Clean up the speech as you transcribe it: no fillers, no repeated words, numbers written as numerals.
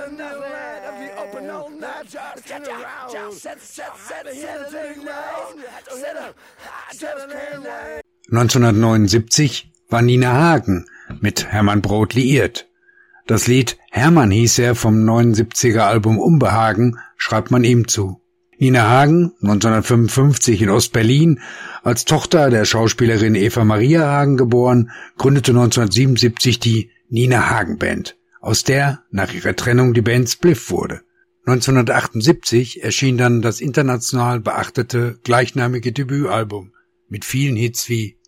1979 war Nina Hagen mit Hermann Broth liiert. Das Lied Hermann hieß er vom 79er Album Unbehagen, schreibt man ihm zu. Nina Hagen, 1955 in Ost-Berlin, als Tochter der Schauspielerin Eva Maria Hagen geboren, gründete 1977 die Nina Hagen Band, aus der nach ihrer Trennung die Band Spliff wurde. 1978 erschien dann das international beachtete gleichnamige Debütalbum mit vielen Hits wie